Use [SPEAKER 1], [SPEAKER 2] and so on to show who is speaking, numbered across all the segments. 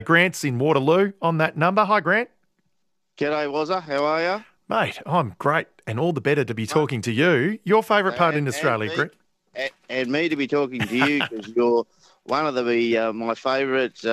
[SPEAKER 1] Grant's in Waterloo on that number. Hi, Grant.
[SPEAKER 2] G'day, Wazza. How are you?
[SPEAKER 1] Mate, I'm great and all the better to be talking to you. Your favourite part in Australia, Grant?
[SPEAKER 2] And me to be talking to you because you're one of my favourite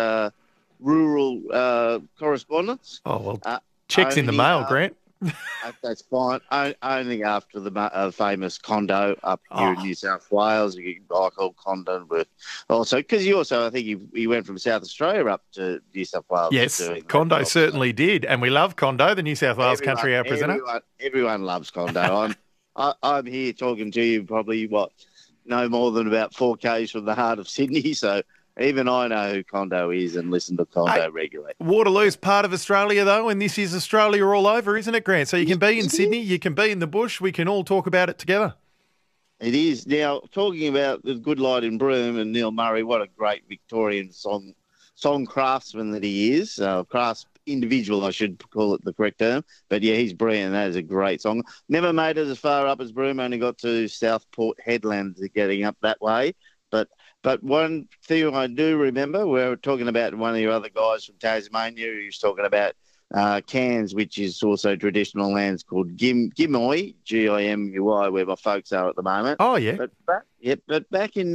[SPEAKER 2] rural correspondents.
[SPEAKER 1] Oh, well, check's in the mail, Grant.
[SPEAKER 2] That's fine. Only after the famous condo up here in New South Wales, Michael Condon with also because I think he went from South Australia up to New South Wales.
[SPEAKER 1] Yes, Condo certainly did, and we love Condo, the New South Wales country hour presenter.
[SPEAKER 2] Everyone loves Condo. I'm here talking to you probably no more than about 4 k's from the heart of Sydney, so. Even I know who Condo is and listen to Condo regularly.
[SPEAKER 1] Waterloo's part of Australia, though, and this is Australia all over, isn't it, Grant? So you can be in Sydney, you can be in the bush, we can all talk about it together.
[SPEAKER 2] It is. Now, talking about the Good Light in Broome and Neil Murray, what a great Victorian song craftsman that he is. Individual, I should call it the correct term. But, yeah, he's brilliant. That is a great song. Never made it as far up as Broome, only got to Southport Headlands getting up that way. But one thing I do remember, we were talking about one of your other guys from Tasmania who was talking about Cairns, which is also traditional lands called Gimui, Gimui, where my folks are at the moment.
[SPEAKER 1] Oh, yeah.
[SPEAKER 2] But back in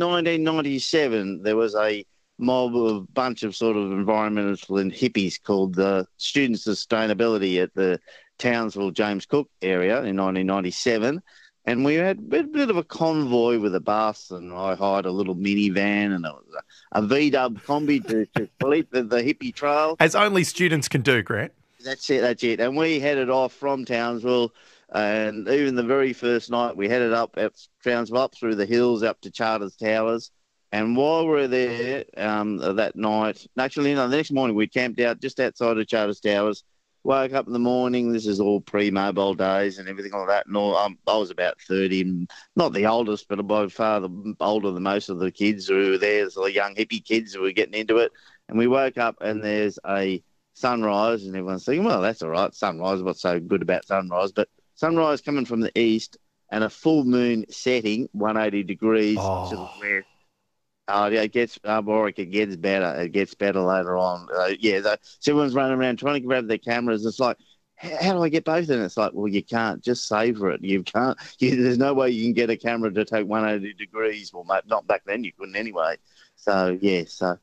[SPEAKER 2] 1997, there was a mob of bunch of sort of environmental and hippies called the Student Sustainability at the Townsville James Cook area in 1997. And we had a bit of a convoy with a bus, and I hired a little minivan, and it was a V-dub combi to complete the hippie trail.
[SPEAKER 1] As only students can do, Grant.
[SPEAKER 2] That's it. And we headed off from Townsville, and even the very first night, we headed up at Townsville, up through the hills, up to Charters Towers. And while we were there that night, the next morning, we camped out just outside of Charters Towers. Woke up in the morning. This is all pre-mobile days and everything like that. And I was about 30, not the oldest, but by far older than most of the kids who were there. So the young hippie kids who were getting into it. And we woke up and there's a sunrise, and everyone's thinking, well, that's all right. Sunrise, what's so good about sunrise? But sunrise coming from the east and a full moon setting, 180 degrees to the west. Oh, yeah, it gets better. It gets better later on. So everyone's running around trying to grab their cameras. It's like, how do I get both? And it's like, well, you can't. Just savor it. You can't. There's no way you can get a camera to take 180 degrees. Well, mate, not back then. You couldn't anyway. So, yeah. So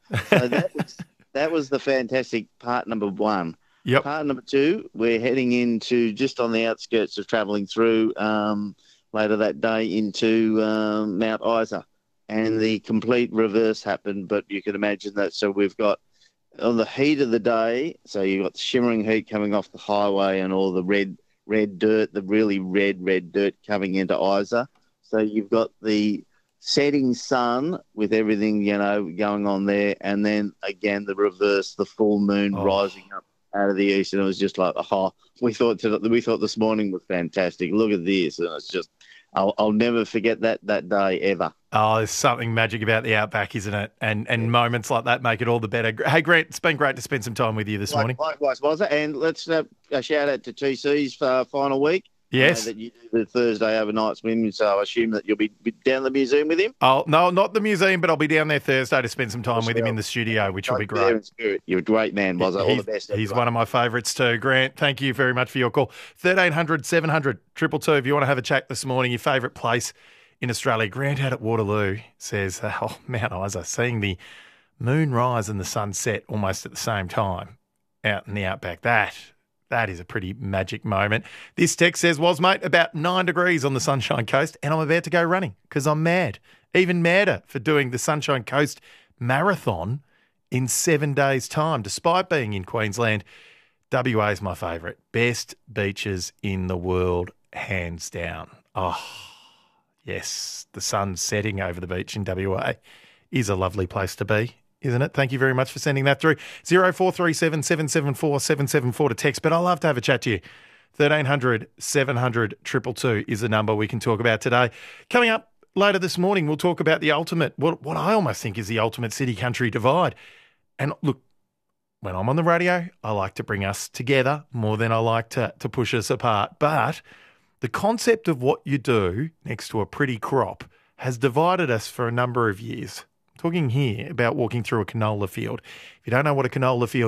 [SPEAKER 2] that was the fantastic part number 1.
[SPEAKER 1] Yep.
[SPEAKER 2] Part number 2, we're heading into just on the outskirts of travelling through later that day into Mount Isa. And the complete reverse happened, but you can imagine that. So we've got on the heat of the day, so you've got the shimmering heat coming off the highway and all the red dirt, the really red dirt coming into Isa. So you've got the setting sun with everything, going on there. And then again, the reverse, the full moon rising up out of the east. And it was just like, we thought this morning was fantastic. Look at this. And it's just, I'll never forget that day ever.
[SPEAKER 1] Oh, there's something magic about the outback, isn't it? And moments like that make it all the better. Hey, Grant, it's been great to spend some time with you this morning.
[SPEAKER 2] Likewise, was it? And let's a shout out to TC's final week.
[SPEAKER 1] Yes.
[SPEAKER 2] That you do the Thursday overnight swim, so I assume that you'll be down at the museum with him?
[SPEAKER 1] Oh, no, not the museum, but I'll be down there Thursday to spend some time with him in the studio, which will be great.
[SPEAKER 2] You're a great man, was it? All the best.
[SPEAKER 1] He's one of my favourites too. Grant, thank you very much for your call. 1300 700 222 if you want to have a chat this morning, your favourite place in Australia. Grant out at Waterloo says, Mount Isa, seeing the moon rise and the sun set almost at the same time out in the outback. That is a pretty magic moment. This text says, mate, about 9 degrees on the Sunshine Coast, and I'm about to go running because I'm mad. Even madder for doing the Sunshine Coast Marathon in 7 days' time, despite being in Queensland. WA is my favourite. Best beaches in the world, hands down. Oh, yes, the sun setting over the beach in WA is a lovely place to be, isn't it? Thank you very much for sending that through. 0437 774 774 to text, but I'll love to have a chat to you. 1300 700 222 is the number we can talk about today. Coming up later this morning, we'll talk about the ultimate, what I almost think is the ultimate city-country divide. And look, when I'm on the radio, I like to bring us together more than I like to push us apart. But the concept of what you do next to a pretty crop has divided us for a number of years. Talking here about walking through a canola field. If you don't know what a canola field